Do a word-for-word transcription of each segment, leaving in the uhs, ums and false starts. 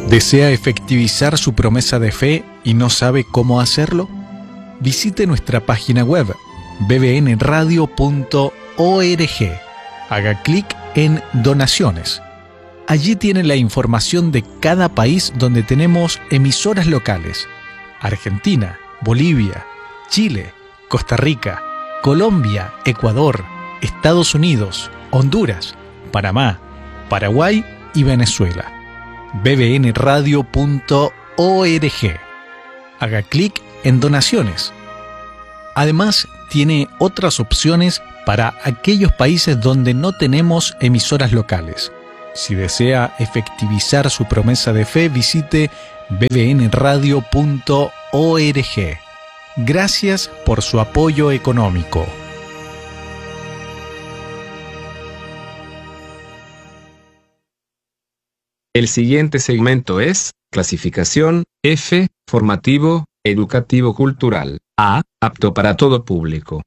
¿Desea efectivizar su promesa de fe y no sabe cómo hacerlo? Visite nuestra página web b b n radio punto org. Haga clic en Donaciones. Allí tiene la información de cada país donde tenemos emisoras locales: Argentina, Bolivia, Chile, Costa Rica, Colombia, Ecuador, Estados Unidos, Honduras, Panamá, Paraguay y Venezuela. b b n radio punto org. Haga clic en Donaciones. Además, tiene otras opciones para aquellos países donde no tenemos emisoras locales. Si desea efectivizar su promesa de fe, visite b b n radio punto org. Gracias por su apoyo económico. El siguiente segmento es clasificación F, formativo, educativo cultural. A, apto para todo público.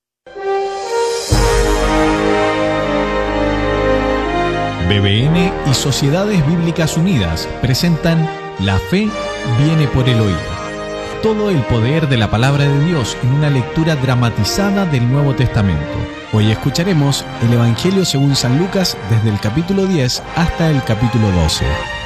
B B N y Sociedades Bíblicas Unidas presentan La Fe viene por el oído. Todo el poder de la palabra de Dios en una lectura dramatizada del Nuevo Testamento. Hoy escucharemos el Evangelio según San Lucas desde el capítulo diez hasta el capítulo doce.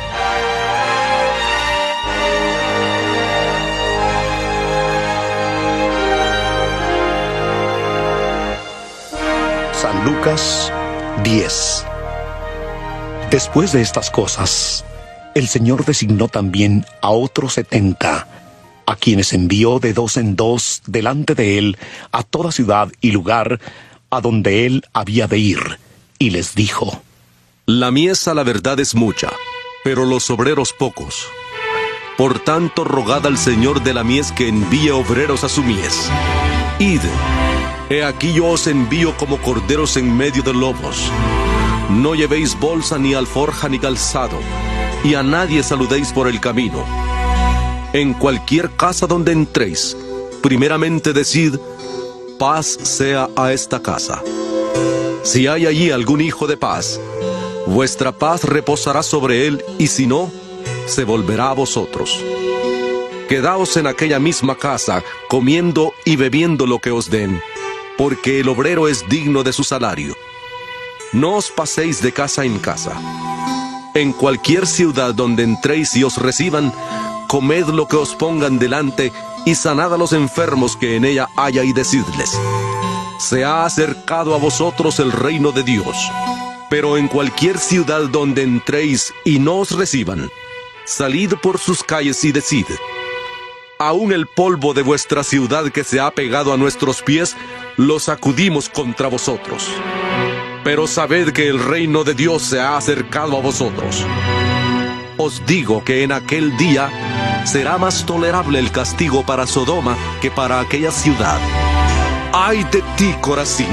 San Lucas diez. Después de estas cosas, el Señor designó también a otros setenta, a quienes envió de dos en dos delante de él a toda ciudad y lugar a donde él había de ir, y les dijo: La mies a la verdad es mucha, pero los obreros pocos. Por tanto, rogad al Señor de la mies que envíe obreros a su mies. Id, he aquí yo os envío como corderos en medio de lobos. No llevéis bolsa, ni alforja, ni calzado, y a nadie saludéis por el camino. En cualquier casa donde entréis, primeramente decid: paz sea a esta casa. Si hay allí algún hijo de paz, vuestra paz reposará sobre él, y si no, se volverá a vosotros. Quedaos en aquella misma casa, comiendo y bebiendo lo que os den, porque el obrero es digno de su salario. No os paséis de casa en casa. En cualquier ciudad donde entréis y os reciban, comed lo que os pongan delante, y sanad a los enfermos que en ella haya, y decidles: se ha acercado a vosotros el reino de Dios. Pero en cualquier ciudad donde entréis y no os reciban, salid por sus calles y decid: aún el polvo de vuestra ciudad que se ha pegado a nuestros pies, lo sacudimos contra vosotros. Pero sabed que el reino de Dios se ha acercado a vosotros. Os digo que en aquel día será más tolerable el castigo para Sodoma que para aquella ciudad. ¡Ay de ti, Corazín!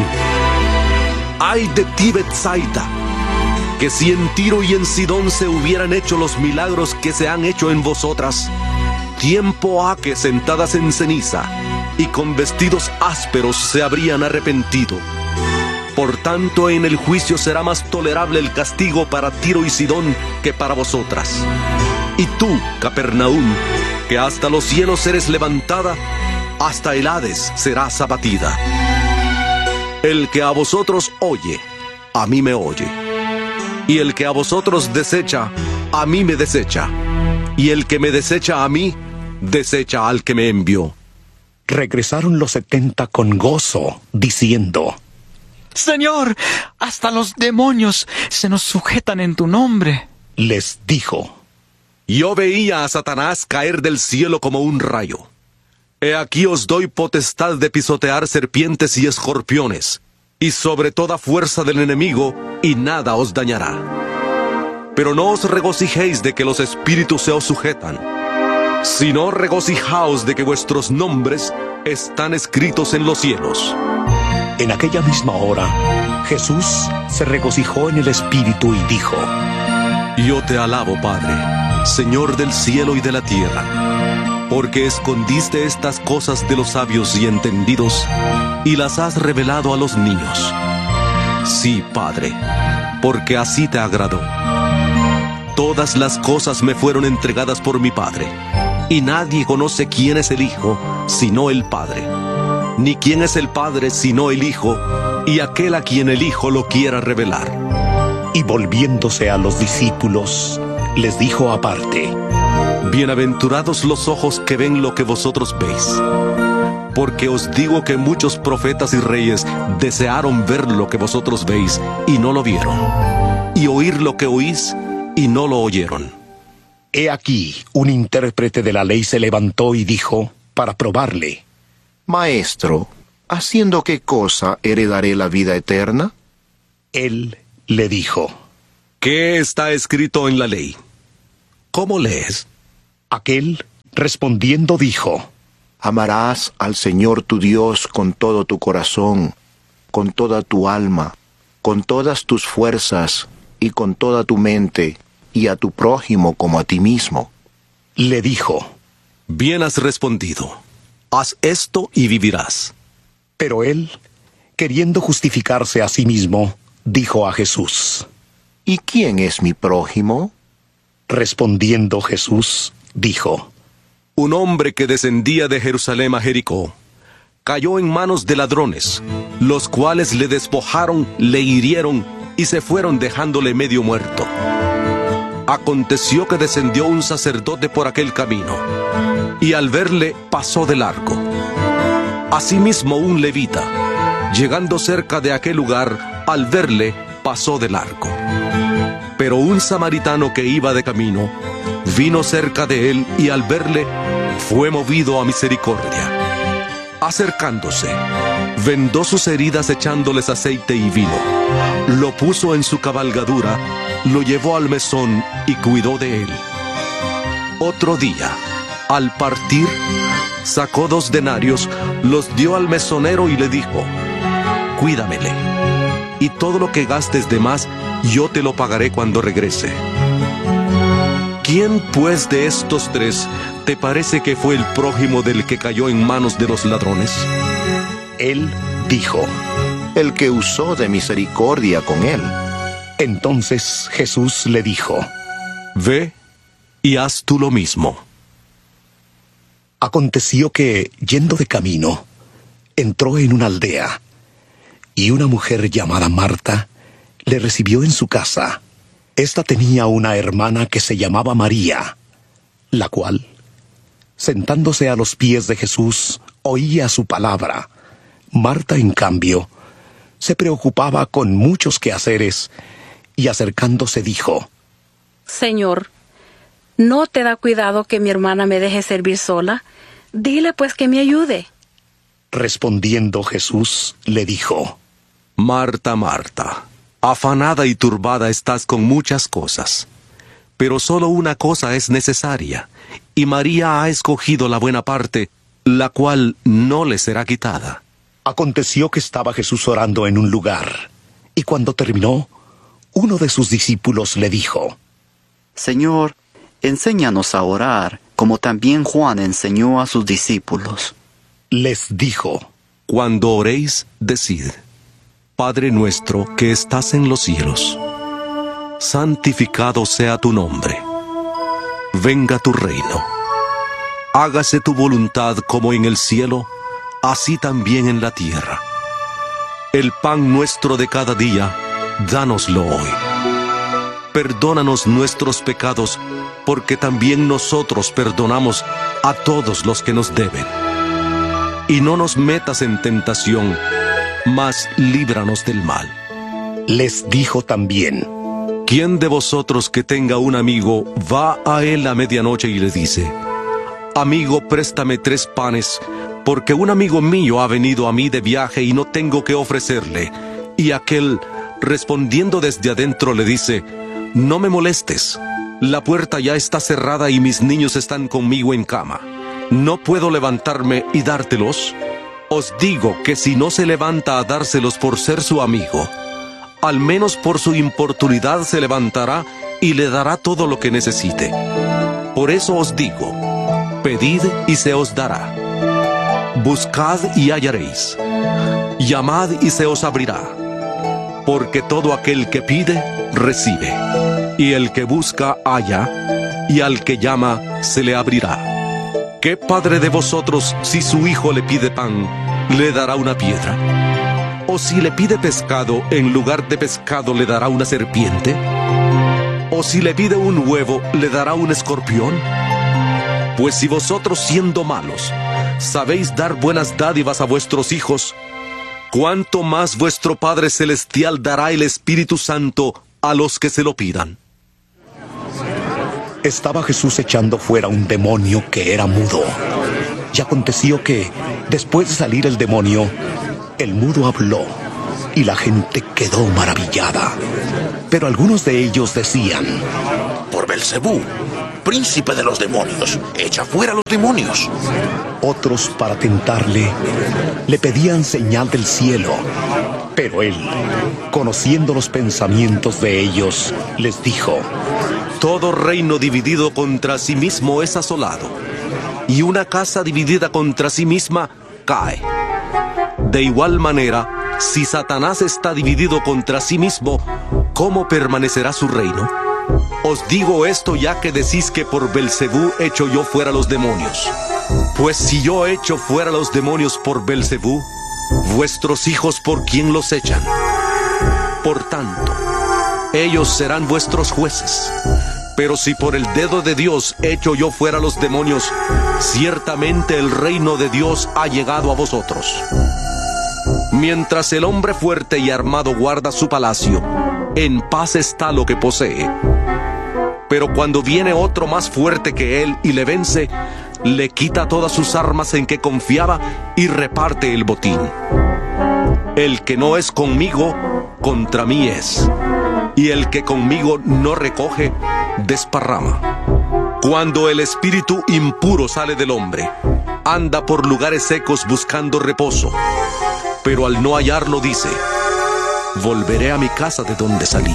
¡Ay de ti, Betsaida! Que si en Tiro y en Sidón se hubieran hecho los milagros que se han hecho en vosotras, tiempo ha que sentadas en ceniza y con vestidos ásperos se habrían arrepentido. Por tanto, en el juicio será más tolerable el castigo para Tiro y Sidón que para vosotras. Y tú, Capernaum, que hasta los cielos eres levantada, hasta el Hades serás abatida. El que a vosotros oye, a mí me oye. Y el que a vosotros desecha, a mí me desecha. Y el que me desecha a mí, desecha al que me envió. Regresaron los setenta con gozo, diciendo: Señor, hasta los demonios se nos sujetan en tu nombre. Les dijo: Yo veía a Satanás caer del cielo como un rayo. He aquí os doy potestad de pisotear serpientes y escorpiones, y sobre toda fuerza del enemigo, y nada os dañará. Pero no os regocijéis de que los espíritus se os sujetan, sino regocijaos de que vuestros nombres están escritos en los cielos. En aquella misma hora, Jesús se regocijó en el Espíritu y dijo: Yo te alabo, Padre, Señor del cielo y de la tierra, porque escondiste estas cosas de los sabios y entendidos, y las has revelado a los niños. Sí, Padre, porque así te agradó. Todas las cosas me fueron entregadas por mi Padre, y nadie conoce quién es el Hijo, sino el Padre, ni quién es el Padre, sino el Hijo, y aquel a quien el Hijo lo quiera revelar. Y volviéndose a los discípulos, les dijo aparte: Bienaventurados los ojos que ven lo que vosotros veis. Porque os digo que muchos profetas y reyes desearon ver lo que vosotros veis y no lo vieron, y oír lo que oís y no lo oyeron. He aquí, un intérprete de la ley se levantó y dijo, para probarle: Maestro, ¿haciendo qué cosa heredaré la vida eterna? Él le dijo: ¿Qué está escrito en la ley? ¿Cómo lees? Aquel, respondiendo, dijo: Amarás al Señor tu Dios con todo tu corazón, con toda tu alma, con todas tus fuerzas y con toda tu mente, y a tu prójimo como a ti mismo. Le dijo: Bien has respondido. Haz esto y vivirás. Pero él, queriendo justificarse a sí mismo, dijo a Jesús: ¿Y quién es mi prójimo? Respondiendo Jesús, dijo: Un hombre que descendía de Jerusalén a Jericó cayó en manos de ladrones, los cuales le despojaron, le hirieron y se fueron dejándole medio muerto. Aconteció que descendió un sacerdote por aquel camino, y al verle pasó de largo. Asimismo un levita, llegando cerca de aquel lugar, al verle pasó de largo. Pero un samaritano que iba de camino, vino cerca de él y al verle, fue movido a misericordia. Acercándose, vendó sus heridas echándoles aceite y vino. Lo puso en su cabalgadura, lo llevó al mesón y cuidó de él. Otro día, al partir, sacó dos denarios, los dio al mesonero y le dijo: Cuídamele, y todo lo que gastes de más, yo te lo pagaré cuando regrese. ¿Quién, pues, de estos tres te parece que fue el prójimo del que cayó en manos de los ladrones? Él dijo: El que usó de misericordia con él. Entonces Jesús le dijo: Ve y haz tú lo mismo. Aconteció que, yendo de camino, entró en una aldea, y una mujer llamada Marta le recibió en su casa. Esta tenía una hermana que se llamaba María, la cual, sentándose a los pies de Jesús, oía su palabra. Marta, en cambio, se preocupaba con muchos quehaceres, y acercándose dijo: Señor, ¿no te da cuidado que mi hermana me deje servir sola? Dile pues que me ayude. Respondiendo Jesús, le dijo: Marta, Marta, afanada y turbada estás con muchas cosas, pero solo una cosa es necesaria, y María ha escogido la buena parte, la cual no le será quitada. Aconteció que estaba Jesús orando en un lugar, y cuando terminó, uno de sus discípulos le dijo: Señor, enséñanos a orar, como también Juan enseñó a sus discípulos. Les dijo: Cuando oréis, decid: Padre nuestro que estás en los cielos, santificado sea tu nombre. Venga tu reino. Hágase tu voluntad como en el cielo, así también en la tierra. El pan nuestro de cada día, dánoslo hoy. Perdónanos nuestros pecados, porque también nosotros perdonamos a todos los que nos deben. Y no nos metas en tentación, mas líbranos del mal. Les dijo también: ¿Quién de vosotros que tenga un amigo va a él a medianoche y le dice: Amigo, préstame tres panes, porque un amigo mío ha venido a mí de viaje y no tengo que ofrecerle? Y aquel, respondiendo desde adentro, le dice: No me molestes, la puerta ya está cerrada y mis niños están conmigo en cama. ¿No puedo levantarme y dártelos? Os digo que si no se levanta a dárselos por ser su amigo, al menos por su importunidad se levantará y le dará todo lo que necesite. Por eso os digo: pedid y se os dará. Buscad y hallaréis. Llamad y se os abrirá. Porque todo aquel que pide, recibe. y el que busca halla, y al que llama se le abrirá. ¿Qué padre de vosotros, si su hijo le pide pan, le dará una piedra? ¿O si le pide pescado, en lugar de pescado le dará una serpiente? ¿O si le pide un huevo, le dará un escorpión? Pues si vosotros, siendo malos, sabéis dar buenas dádivas a vuestros hijos, ¿cuánto más vuestro Padre Celestial dará el Espíritu Santo a los que se lo pidan? Estaba Jesús echando fuera un demonio que era mudo. Y aconteció que, después de salir el demonio, el mudo habló, y la gente quedó maravillada. Pero algunos de ellos decían: por Belcebú, príncipe de los demonios, echa fuera los demonios. Otros, para tentarle, le pedían señal del cielo. Pero él, conociendo los pensamientos de ellos, les dijo: todo reino dividido contra sí mismo es asolado, y una casa dividida contra sí misma cae. De igual manera, si Satanás está dividido contra sí mismo, ¿cómo permanecerá su reino? Os digo esto ya que decís que por Belcebú echo yo fuera los demonios. Pues si yo echo fuera los demonios por Belcebú, vuestros hijos ¿por quién los echan? Por tanto, ellos serán vuestros jueces. Pero si por el dedo de Dios echo yo fuera los demonios, ciertamente el reino de Dios ha llegado a vosotros. Mientras el hombre fuerte y armado guarda su palacio, en paz está lo que posee. Pero cuando viene otro más fuerte que él y le vence, le quita todas sus armas en que confiaba y reparte el botín. El que no es conmigo, contra mí es. Y el que conmigo no recoge, desparrama. Cuando el espíritu impuro sale del hombre, anda por lugares secos buscando reposo, pero al no hallarlo dice: volveré a mi casa de donde salí.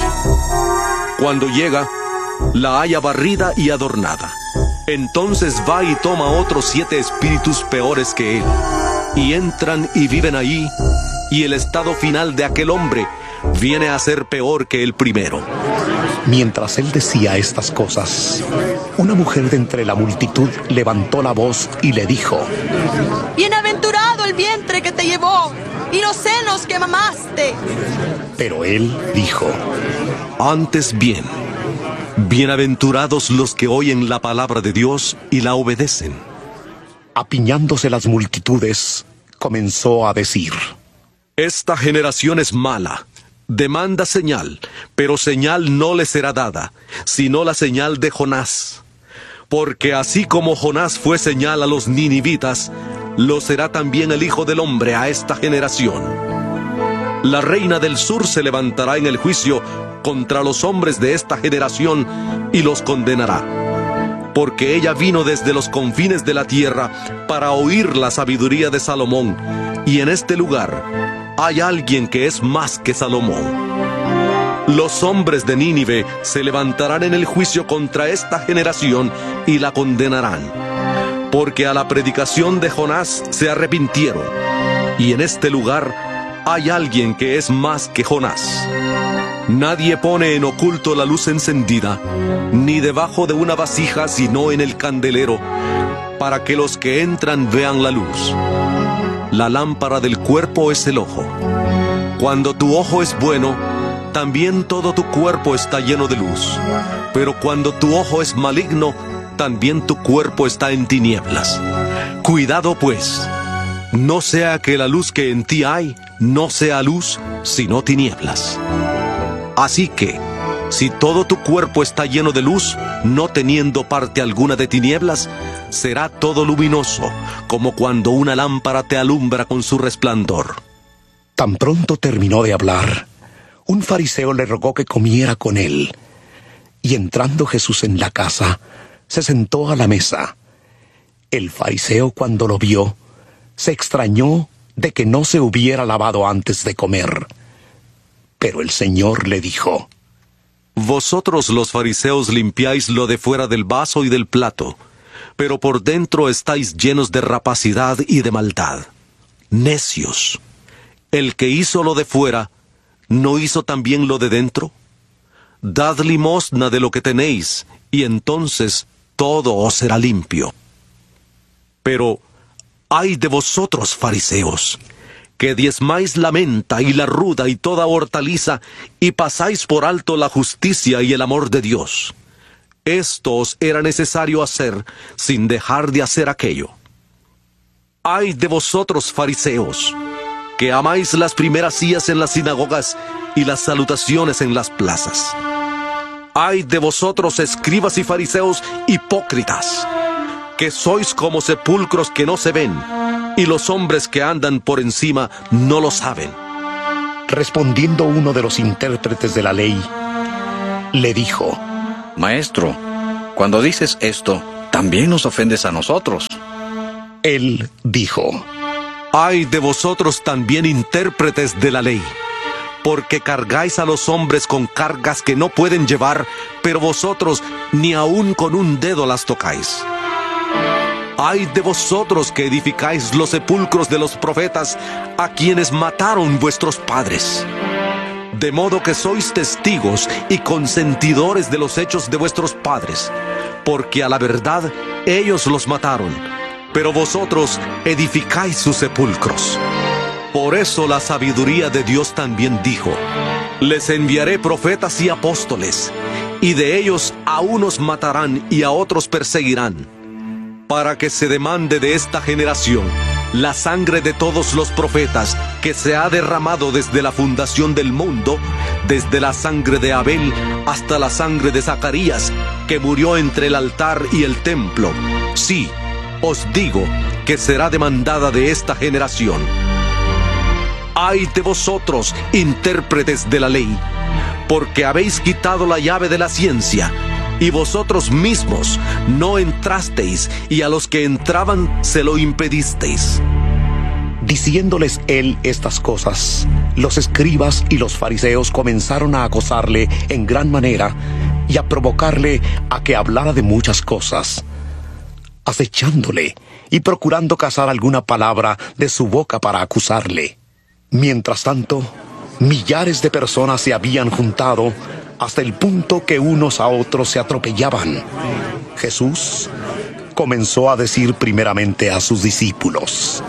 Cuando llega, la halla barrida y adornada. Entonces va y toma otros siete espíritus peores que él, y entran y viven allí, y el estado final de aquel hombre viene a ser peor que el primero. Mientras él decía estas cosas, una mujer de entre la multitud levantó la voz y le dijo: bienaventurado el vientre que te llevó y los senos que mamaste. Pero él dijo: antes bien, bienaventurados los que oyen la palabra de Dios y la obedecen. Apiñándose las multitudes, comenzó a decir: esta generación es mala. Demanda señal, pero señal no le será dada, sino la señal de Jonás. Porque así como Jonás fue señal a los ninivitas, lo será también el Hijo del Hombre a esta generación. La reina del sur se levantará en el juicio contra los hombres de esta generación y los condenará. Porque ella vino desde los confines de la tierra para oír la sabiduría de Salomón, y en este lugar hay alguien que es más que Salomón. Los hombres de Nínive se levantarán en el juicio contra esta generación y la condenarán, porque a la predicación de Jonás se arrepintieron, y en este lugar hay alguien que es más que Jonás. Nadie pone en oculto la luz encendida, ni debajo de una vasija, sino en el candelero, para que los que entran vean la luz. La lámpara del cuerpo es el ojo. Cuando tu ojo es bueno, también todo tu cuerpo está lleno de luz. Pero cuando tu ojo es maligno, también tu cuerpo está en tinieblas. Cuidado pues, no sea que la luz que en ti hay no sea luz, sino tinieblas. Así que, si todo tu cuerpo está lleno de luz, no teniendo parte alguna de tinieblas, será todo luminoso, como cuando una lámpara te alumbra con su resplandor. Tan pronto terminó de hablar, un fariseo le rogó que comiera con él. Y entrando Jesús en la casa, se sentó a la mesa. El fariseo, cuando lo vio, se extrañó de que no se hubiera lavado antes de comer. Pero el Señor le dijo: vosotros los fariseos limpiáis lo de fuera del vaso y del plato, pero por dentro estáis llenos de rapacidad y de maldad. Necios, el que hizo lo de fuera, ¿no hizo también lo de dentro? dad limosna de lo que tenéis, y entonces todo os será limpio. Pero ay de vosotros, fariseos, que diezmáis la menta y la ruda y toda hortaliza, y pasáis por alto la justicia y el amor de Dios. Esto os era necesario hacer, sin dejar de hacer aquello. Ay de vosotros, fariseos, que amáis las primeras sillas en las sinagogas y las salutaciones en las plazas. Ay de vosotros, escribas y fariseos hipócritas, que sois como sepulcros que no se ven, y los hombres que andan por encima no lo saben. Respondiendo uno de los intérpretes de la ley, le dijo: Maestro, cuando dices esto, también nos ofendes a nosotros. Él dijo: Ay de vosotros también, intérpretes de la ley, porque cargáis a los hombres con cargas que no pueden llevar, pero vosotros ni aun con un dedo las tocáis. Ay de vosotros que edificáis los sepulcros de los profetas, a quienes mataron vuestros padres. De modo que sois testigos y consentidores de los hechos de vuestros padres, porque a la verdad ellos los mataron, pero vosotros edificáis sus sepulcros. Por eso la sabiduría de Dios también dijo: les enviaré profetas y apóstoles, y de ellos a unos matarán y a otros perseguirán, para que se demande de esta generación la sangre de todos los profetas que se ha derramado desde la fundación del mundo, desde la sangre de Abel hasta la sangre de Zacarías, que murió entre el altar y el templo. Sí, os digo que será demandada de esta generación. Ay de vosotros, intérpretes de la ley, porque habéis quitado la llave de la ciencia, y vosotros mismos no entrasteis, y a los que entraban se lo impedisteis. Diciéndoles él estas cosas, los escribas y los fariseos comenzaron a acosarle en gran manera y a provocarle a que hablara de muchas cosas, acechándole y procurando cazar alguna palabra de su boca para acusarle. Mientras tanto, millares de personas se habían juntado hasta el punto que unos a otros se atropellaban. Jesús comenzó a decir primeramente a sus discípulos: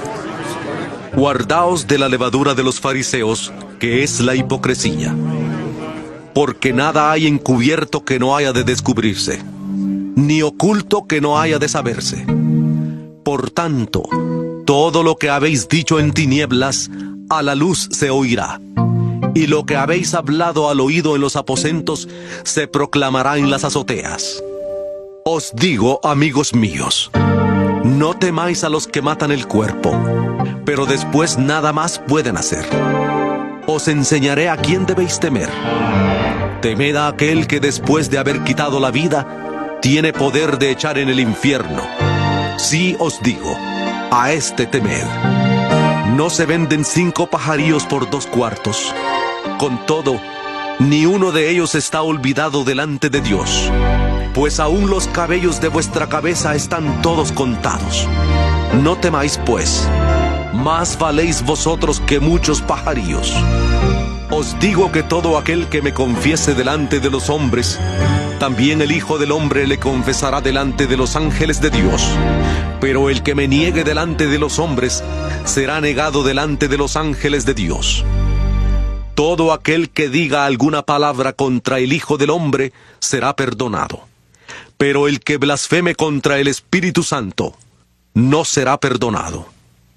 guardaos de la levadura de los fariseos, que es la hipocresía, porque nada hay encubierto que no haya de descubrirse, ni oculto que no haya de saberse. Por tanto, todo lo que habéis dicho en tinieblas, a la luz se oirá, y lo que habéis hablado al oído en los aposentos, se proclamará en las azoteas. Os digo, amigos míos, no temáis a los que matan el cuerpo, pero después nada más pueden hacer. Os enseñaré a quién debéis temer. Temed a aquel que después de haber quitado la vida, tiene poder de echar en el infierno. Sí os digo, a este temed. ¿No se venden cinco pajarillos por dos cuartos? Con todo, ni uno de ellos está olvidado delante de Dios, pues aún los cabellos de vuestra cabeza están todos contados. No temáis, pues, más valéis vosotros que muchos pajarillos. Os digo que todo aquel que me confiese delante de los hombres, también el Hijo del Hombre le confesará delante de los ángeles de Dios. Pero el que me niegue delante de los hombres, será negado delante de los ángeles de Dios. Todo aquel que diga alguna palabra contra el Hijo del Hombre, será perdonado. Pero el que blasfeme contra el Espíritu Santo, no será perdonado.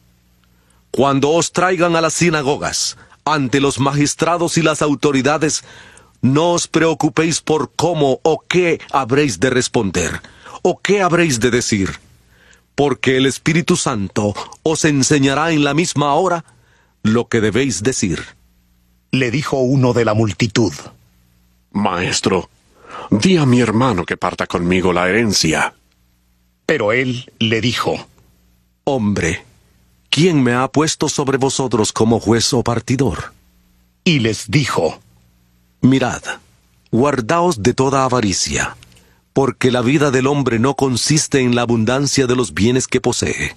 Cuando os traigan a las sinagogas, ante los magistrados y las autoridades, no os preocupéis por cómo o qué habréis de responder, o qué habréis de decir, porque el Espíritu Santo os enseñará en la misma hora lo que debéis decir. Le dijo uno de la multitud: Maestro, di a mi hermano que parta conmigo la herencia. Pero él le dijo: Hombre, ¿quién me ha puesto sobre vosotros como juez o partidor? Y les dijo: Mirad, guardaos de toda avaricia, porque la vida del hombre no consiste en la abundancia de los bienes que posee.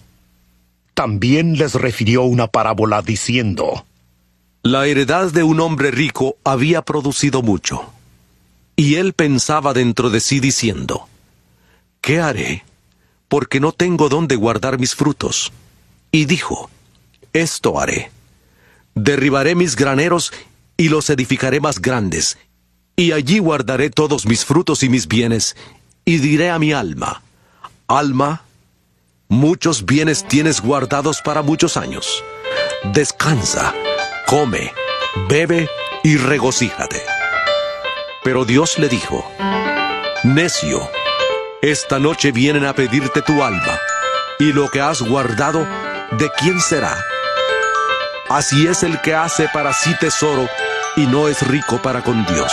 También les refirió una parábola diciendo: La heredad de un hombre rico había producido mucho. Y él pensaba dentro de sí diciendo: ¿qué haré? Porque no tengo dónde guardar mis frutos. Y dijo: esto haré. Derribaré mis graneros y los edificaré más grandes, y allí guardaré todos mis frutos y mis bienes, y diré a mi alma: alma, muchos bienes tienes guardados para muchos años. Descansa, come, bebe y regocíjate. Pero Dios le dijo: necio, esta noche vienen a pedirte tu alma, y lo que has guardado, ¿de quién será? Así es el que hace para sí tesoro y no es rico para con Dios.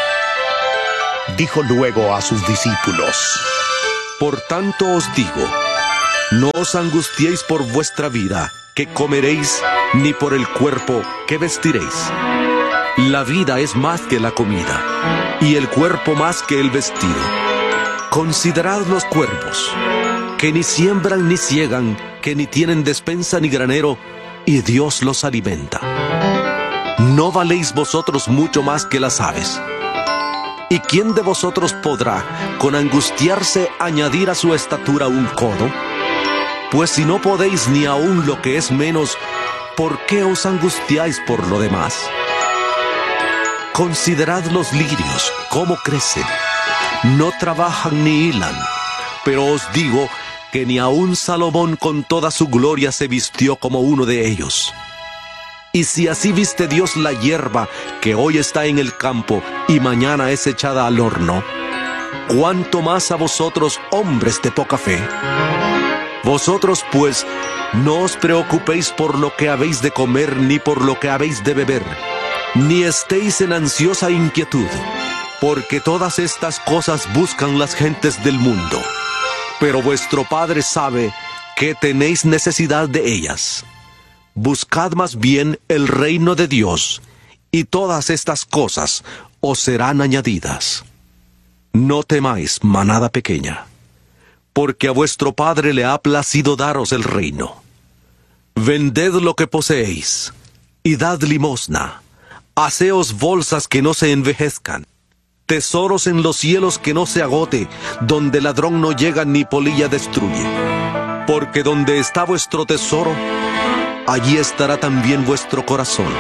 Dijo luego a sus discípulos: por tanto os digo, no os angustiéis por vuestra vida, que comeréis, ni por el cuerpo, que vestiréis. La vida es más que la comida, y el cuerpo más que el vestido. Considerad los cuervos, que ni siembran ni ciegan, que ni tienen despensa ni granero, y Dios los alimenta. ¿No valéis vosotros mucho más que las aves? ¿Y quién de vosotros podrá, con angustiarse, añadir a su estatura un codo? Pues si no podéis ni aun lo que es menos, ¿por qué os angustiáis por lo demás? Considerad los lirios, cómo crecen. No trabajan ni hilan, pero os digo que ni aun Salomón con toda su gloria se vistió como uno de ellos. Y si así viste Dios la hierba, que hoy está en el campo y mañana es echada al horno, ¿cuánto más a vosotros, hombres de poca fe? Vosotros, pues, no os preocupéis por lo que habéis de comer ni por lo que habéis de beber, ni estéis en ansiosa inquietud, porque todas estas cosas buscan las gentes del mundo. Pero vuestro Padre sabe que tenéis necesidad de ellas. Buscad más bien el reino de Dios, y todas estas cosas os serán añadidas. No temáis, manada pequeña, porque a vuestro Padre le ha placido daros el reino. Vended lo que poseéis, y dad limosna. Haceos bolsas que no se envejezcan, tesoros en los cielos que no se agote, donde ladrón no llega ni polilla destruye. Porque donde está vuestro tesoro, allí estará también vuestro corazón.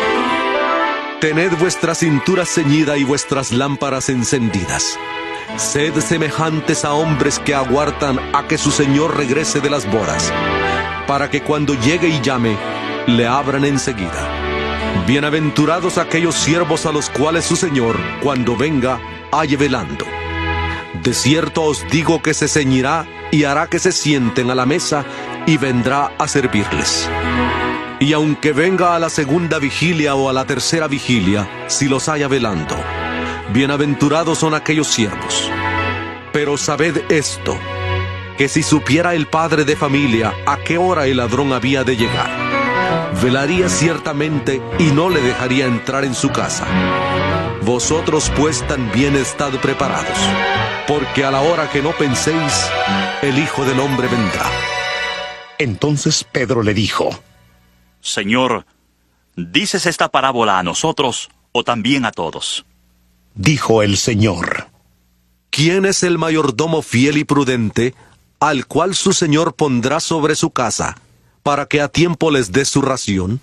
Tened vuestra cintura ceñida y vuestras lámparas encendidas. Sed semejantes a hombres que aguardan a que su señor regrese de las bodas, para que cuando llegue y llame, le abran enseguida. Bienaventurados aquellos siervos a los cuales su señor, cuando venga, halle velando. De cierto os digo que se ceñirá y hará que se sienten a la mesa y vendrá a servirles. Y aunque venga a la segunda vigilia o a la tercera vigilia, si los haya velando, bienaventurados son aquellos siervos. Pero sabed esto, que si supiera el padre de familia a qué hora el ladrón había de llegar, velaría ciertamente y no le dejaría entrar en su casa. Vosotros pues también estad preparados, porque a la hora que no penséis, el Hijo del Hombre vendrá. Entonces Pedro le dijo: Señor, ¿dices esta parábola a nosotros o también a todos? Dijo el Señor: ¿quién es el mayordomo fiel y prudente, al cual su señor pondrá sobre su casa, para que a tiempo les dé su ración?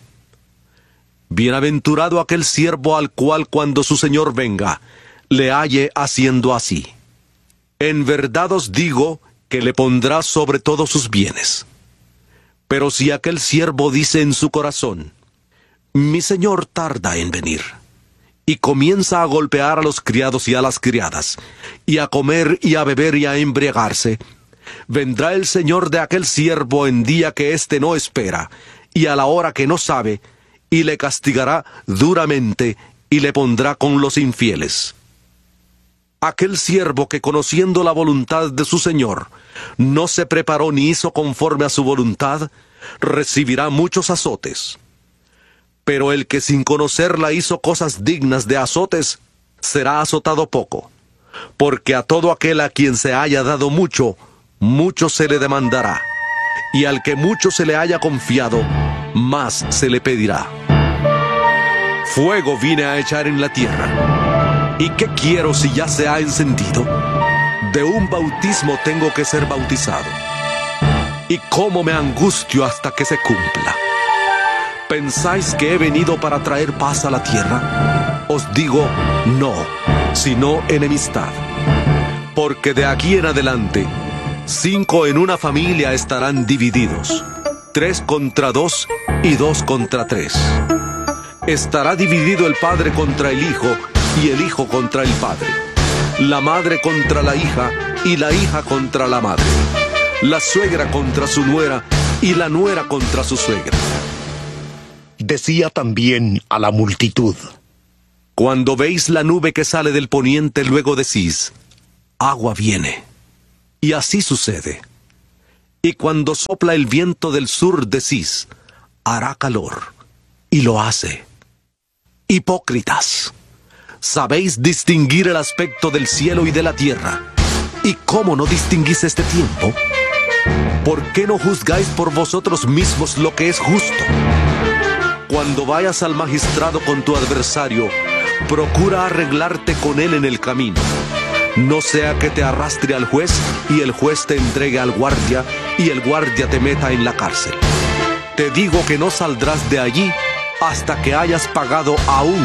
Bienaventurado aquel siervo al cual cuando su señor venga, le halle haciendo así. En verdad os digo que le pondrá sobre todos sus bienes. Pero si aquel siervo dice en su corazón: mi señor tarda en venir, y comienza a golpear a los criados y a las criadas, y a comer y a beber y a embriagarse, vendrá el señor de aquel siervo en día que éste no espera, y a la hora que no sabe, y le castigará duramente, y le pondrá con los infieles. Aquel siervo que, conociendo la voluntad de su señor, no se preparó ni hizo conforme a su voluntad, recibirá muchos azotes. Pero el que sin conocerla hizo cosas dignas de azotes, será azotado poco, porque a todo aquel a quien se haya dado mucho, mucho se le demandará, y al que mucho se le haya confiado, más se le pedirá. Fuego vine a echar en la tierra, ¿Y qué quiero si ya se ha encendido? De un bautismo tengo que ser bautizado. ¿Y cómo me angustio hasta que se cumpla? ¿Pensáis que he venido para traer paz a la tierra? Os digo, no, sino enemistad. Porque de aquí en adelante, cinco en una familia estarán divididos, tres contra dos y dos contra tres. Estará dividido el padre contra el hijo y el hijo contra el padre, la madre contra la hija y la hija contra la madre, la suegra contra su nuera y la nuera contra su suegra. Decía también a la multitud: Cuando veis la nube que sale del poniente, luego decís, agua viene. Y así sucede. Y cuando sopla el viento del sur, decís, hará calor. Y lo hace. Hipócritas, sabéis distinguir el aspecto del cielo y de la tierra. ¿Y cómo no distinguís este tiempo? ¿Por qué no juzgáis por vosotros mismos lo que es justo? Cuando vayas al magistrado con tu adversario, procura arreglarte con él en el camino. No sea que te arrastre al juez y el juez te entregue al guardia y el guardia te meta en la cárcel. Te digo que no saldrás de allí hasta que hayas pagado aún